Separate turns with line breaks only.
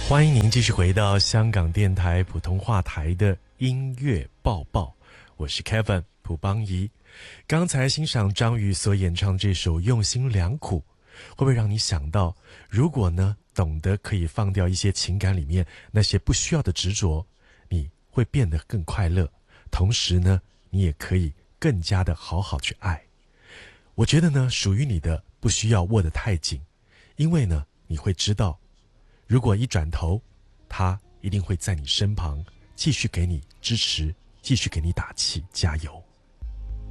欢迎您继续回到香港电台普通话台的音乐报报，我是 Kevin 蒲邦仪。刚才欣赏张宇所演唱这首《用心良苦》，会不会让你想到，如果呢懂得可以放掉一些情感里面那些不需要的执着，你会变得更快乐，同时呢你也可以更加的好好去爱。我觉得呢，属于你的不需要握得太紧，因为呢你会知道，如果一转头，他一定会在你身旁继续给你支持，继续给你打气加油。